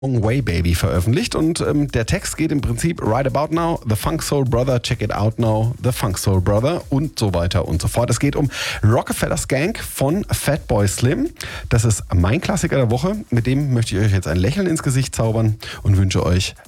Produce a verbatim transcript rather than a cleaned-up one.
Long Way Baby veröffentlicht und ähm, der Text geht im Prinzip right about now, the Funk Soul Brother, check it out now, the Funk Soul Brother und so weiter und so fort. Es geht um Rockefeller Skank von Fatboy Slim. Das ist mein Klassiker der Woche. Mit dem möchte ich euch jetzt ein Lächeln ins Gesicht zaubern und wünsche euch